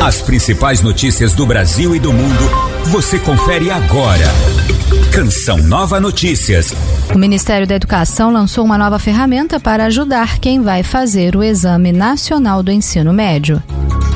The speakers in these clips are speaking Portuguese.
As principais notícias do Brasil e do mundo, você confere agora. Canção Nova Notícias. O Ministério da Educação lançou uma nova ferramenta para ajudar quem vai fazer o Exame Nacional do Ensino Médio.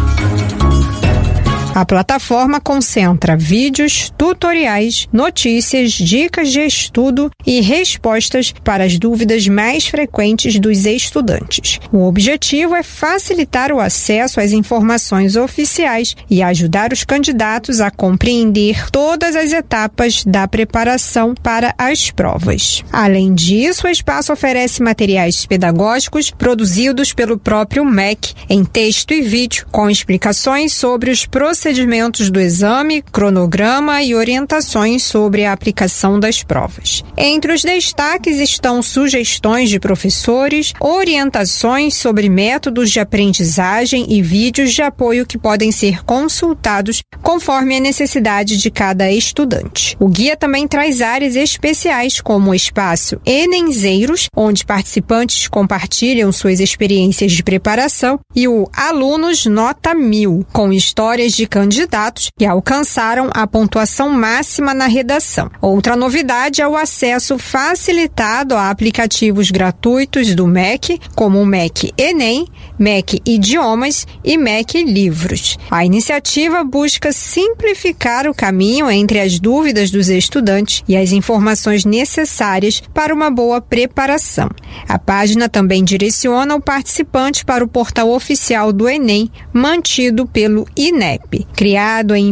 A plataforma concentra vídeos, tutoriais, notícias, dicas de estudo e respostas para as dúvidas mais frequentes dos estudantes. O objetivo é facilitar o acesso às informações oficiais e ajudar os candidatos a compreender todas as etapas da preparação para as provas. Além disso, o espaço oferece materiais pedagógicos produzidos pelo próprio MEC em texto e vídeo, com explicações sobre os procedimentos do exame, cronograma e orientações sobre a aplicação das provas. Entre os destaques estão sugestões de professores, orientações sobre métodos de aprendizagem e vídeos de apoio que podem ser consultados conforme a necessidade de cada estudante. O guia também traz áreas especiais como o espaço Enenzeiros, onde participantes compartilham suas experiências de preparação, e o Alunos Nota 1000, com histórias de candidatos que alcançaram a pontuação máxima na redação. Outra novidade é o acesso facilitado a aplicativos gratuitos do MEC, como o MEC Enem, MEC Idiomas e MEC Livros. A iniciativa busca simplificar o caminho entre as dúvidas dos estudantes e as informações necessárias para uma boa preparação. A página também direciona o participante para o portal oficial do Enem, mantido pelo INEP. Criado em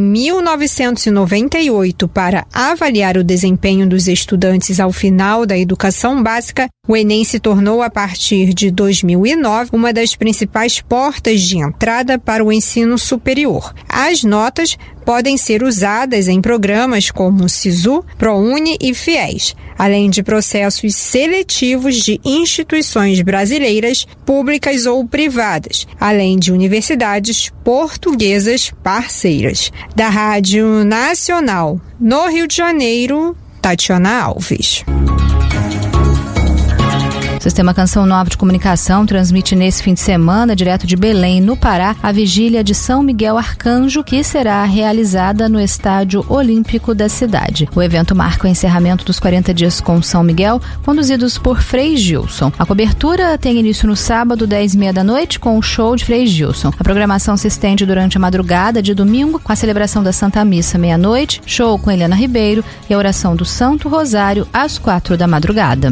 1998 para avaliar o desempenho dos estudantes ao final da educação básica, o Enem se tornou, a partir de 2009, uma das principais portas de entrada para o ensino superior. As notas podem ser usadas em programas como SISU, ProUni e FIES, além de processos seletivos de instituições brasileiras, públicas ou privadas, além de universidades portuguesas parceiras. Da Rádio Nacional, no Rio de Janeiro, Tatiana Alves. O Sistema Canção Nova de Comunicação transmite nesse fim de semana, direto de Belém, no Pará, a vigília de São Miguel Arcanjo, que será realizada no Estádio Olímpico da cidade. O evento marca o encerramento dos 40 dias com São Miguel, conduzidos por Frei Gilson. A cobertura tem início no sábado, 10h30 da noite, com o show de Frei Gilson. A programação se estende durante a madrugada de domingo, com a celebração da Santa Missa meia-noite, show com Helena Ribeiro e a oração do Santo Rosário às 4 da madrugada.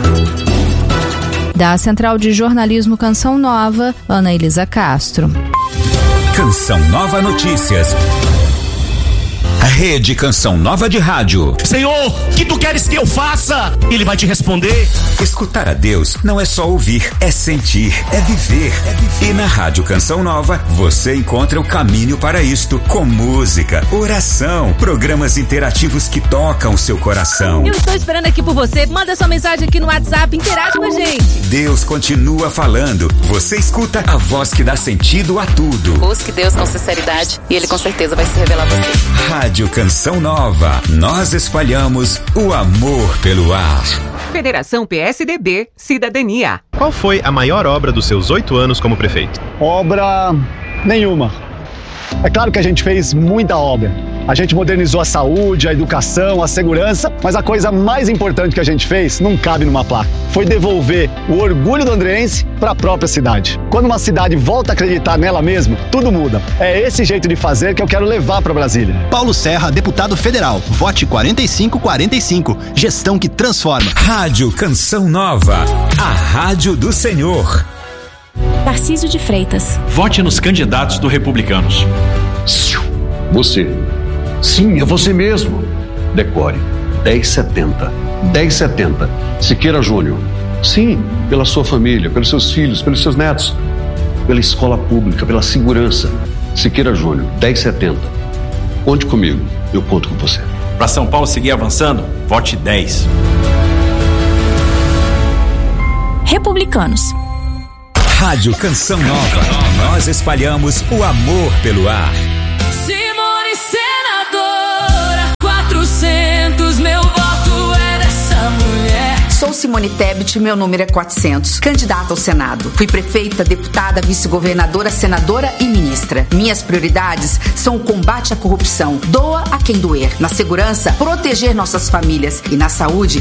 Da Central de Jornalismo Canção Nova, Ana Elisa Castro. Canção Nova Notícias. Rede Canção Nova de Rádio. Senhor, o que tu queres que eu faça? Ele vai te responder. Escutar a Deus não é só ouvir, é sentir, é viver. E na Rádio Canção Nova, você encontra o caminho para isto, com música, oração, programas interativos que tocam o seu coração. Eu estou esperando aqui por você. Manda sua mensagem aqui no WhatsApp, interage com a gente. Deus continua falando. Você escuta a voz que dá sentido a tudo. Busque Deus com sinceridade e Ele com certeza vai se revelar a você. Rádio Canção Nova. Nós espalhamos o amor pelo ar. Federação PSDB Cidadania. Qual foi a maior obra dos seus 8 anos como prefeito? Obra nenhuma. É claro que a gente fez muita obra. A gente modernizou a saúde, a educação, a segurança, mas a coisa mais importante que a gente fez não cabe numa placa. Foi devolver o orgulho do andreense para a própria cidade. Quando uma cidade volta a acreditar nela mesma, tudo muda. É esse jeito de fazer que eu quero levar para Brasília. Paulo Serra, deputado federal. Vote 4545. Gestão que transforma. Rádio Canção Nova. A rádio do Senhor. Tarcísio de Freitas. Vote nos candidatos do Republicanos. Você. Sim, é você mesmo. Decore 1070. 1070. Siqueira Júnior. Sim, pela sua família, pelos seus filhos, pelos seus netos, pela escola pública, pela segurança. Siqueira Júnior, 1070. Conte comigo, eu conto com você. Para São Paulo seguir avançando, vote 10. Republicanos. Rádio Canção Nova. Nós espalhamos o amor pelo ar. Simone senadora, 400, meu voto é dessa mulher. Sou Simone Tebet, meu número é 400. Candidata ao Senado. Fui prefeita, deputada, vice-governadora, senadora e ministra. Minhas prioridades são o combate à corrupção. Doa a quem doer. Na segurança, proteger nossas famílias. E na saúde,